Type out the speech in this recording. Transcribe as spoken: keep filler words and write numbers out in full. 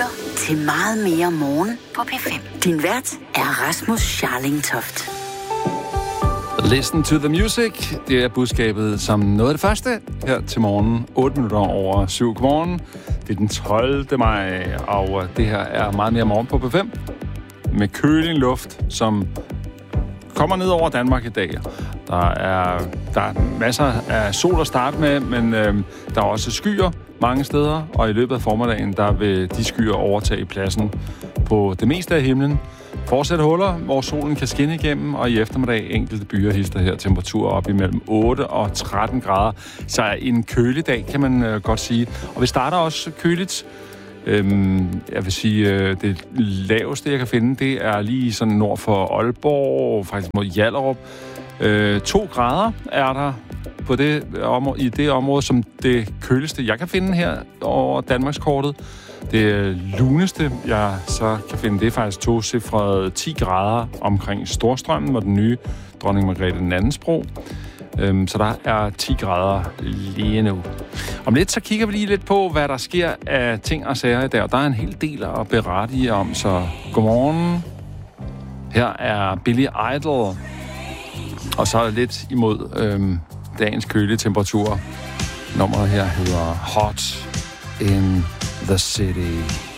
lytter til Meget mere morgen på P fem. Din vært er Rasmus Scharlingtoft. Listen to the music. Det er budskabet som noget af det første her til morgen. otte minutter over syv. Godmorgen. Det er den tolvte maj, og det her er Meget mere morgen på P fem. Med kølig luft, som kommer ned over Danmark i dag. Der er, der er masser af sol at starte med, men øh, der er også skyer mange steder, og i løbet af formiddagen, der vil de skyer overtage pladsen på det meste af himlen. Fortsætte huller, hvor solen kan skinne igennem, og i eftermiddag enkelte byer hister her temperaturer op imellem otte og tretten grader. Så en kølig dag, kan man øh, godt sige. Og vi starter også køligt. Øhm, jeg vil sige, øh, det laveste, jeg kan finde, det er lige sådan nord for Aalborg, faktisk mod Hjallerup. Øh, to grader er der på det område, i det område, som det køligste, jeg kan finde her over Danmarkskortet. Det luneste, jeg så kan finde, det er faktisk tocifrede ti grader omkring Storstrømmen og den nye Dronning Margrethe den andens bro. Øhm, så der er ti grader lige nu. Om lidt så kigger vi lige lidt på, hvad der sker af ting og sager i dag. Der er en hel del at berette om, så godmorgen. Her er Billy Idol. Og så er det lidt imod øhm, dagens kølige temperatur. Nummeret her hedder Hot in the City.